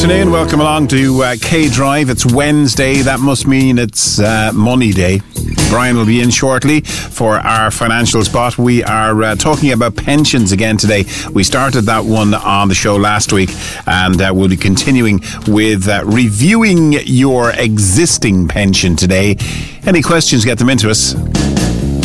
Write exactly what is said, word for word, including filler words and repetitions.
afternoon. Welcome along to uh, K-Drive. It's Wednesday. That must mean it's uh, Money Day. Brian will be in shortly for our financial spot. We are uh, talking about pensions again today. We started that one on the show last week, and uh, we'll be continuing with uh, reviewing your existing pension today. Any questions, get them into us.